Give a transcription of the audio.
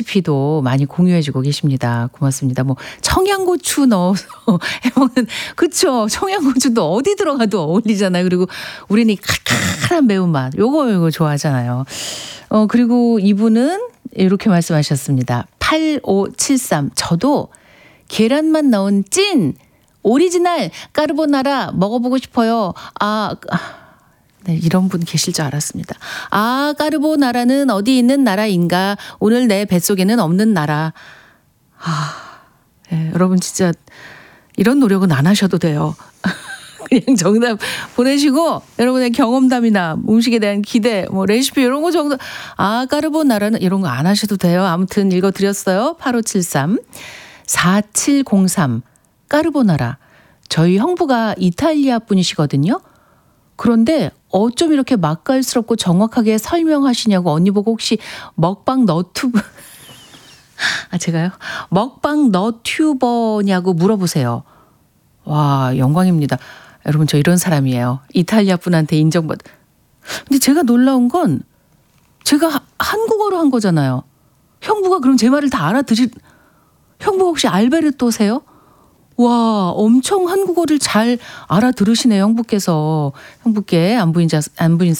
레시피도 많이 공유해주고 계십니다. 고맙습니다. 뭐 청양고추 넣어서 해먹는 그쵸. 청양고추도 어디 들어가도 어울리잖아요. 그리고 우리는 이 칼칼한 매운맛 요거 좋아하잖아요. 그리고 이분은 이렇게 말씀하셨습니다. 8573 저도 계란맛 넣은 찐 오리지널 까르보나라 먹어보고 싶어요. 네, 이런 분 계실 줄 알았습니다. 까르보나라는 어디 있는 나라인가? 오늘 내 뱃속에는 없는 나라. 네, 여러분 진짜 이런 노력은 안 하셔도 돼요. 그냥 정답 보내시고 여러분의 경험담이나 음식에 대한 기대, 뭐 레시피 이런 거 정도 까르보나라는 이런 거 안 하셔도 돼요. 아무튼 읽어드렸어요. 8573 4703 까르보나라. 저희 형부가 이탈리아 분이시거든요. 그런데 어쩜 이렇게 맛깔스럽고 정확하게 설명하시냐고 언니 보고 혹시 먹방 너튜브 제가요? 먹방 너튜버냐고 물어보세요. 와, 영광입니다. 여러분 저 이런 사람이에요. 이탈리아 분한테 인정받. 근데 제가 놀라운 건 제가 한국어로 한 거잖아요. 형부가 그럼 제 말을 다 형부 혹시 알베르토세요? 와, 엄청 한국어를 잘 알아들으시네요, 형부께서. 형부께 안부인